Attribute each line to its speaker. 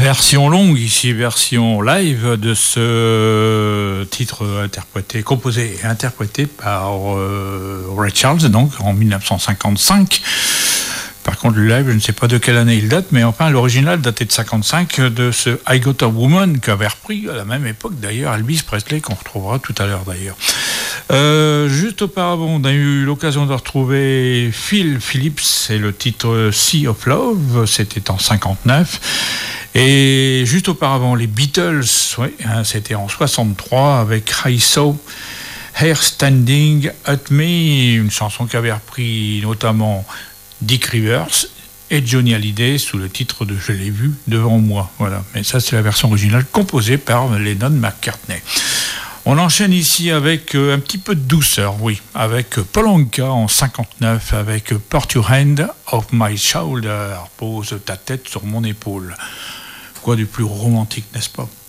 Speaker 1: Version longue, ici version live de ce titre composé et interprété par Ray Charles, donc en 1955. Par contre, le live, je ne sais pas de quelle année il date, mais enfin, l'original datait de 55, de ce I Got a Woman, qu'avait repris à la même époque d'ailleurs Elvis Presley, qu'on retrouvera tout à l'heure d'ailleurs. Juste auparavant, on a eu l'occasion de retrouver Phil Phillips et le titre Sea of Love, c'était en 59. Et juste auparavant, les Beatles, c'était en 63 avec I Saw Her Standing at Me, une chanson qu'avait repris notamment Dick Rivers et Johnny Hallyday sous le titre de Je l'ai vu devant moi. Voilà. Mais ça, c'est la version originale composée par Lennon-McCartney. On enchaîne ici avec un petit peu de douceur, oui, avec Paul Anka en 59, avec Put Your Hand Off My Shoulder, pose ta tête sur mon épaule. Quoi de plus romantique, n'est-ce pas?